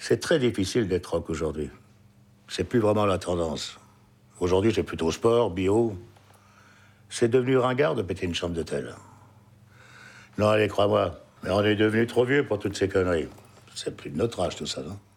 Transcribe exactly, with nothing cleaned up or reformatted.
C'est très difficile d'être rock aujourd'hui. C'est plus vraiment la tendance. Aujourd'hui, c'est plutôt sport, bio. C'est devenu ringard de péter une chambre d'hôtel. Non, allez, crois-moi, mais on est devenu trop vieux pour toutes ces conneries. C'est plus de notre âge, tout ça, non?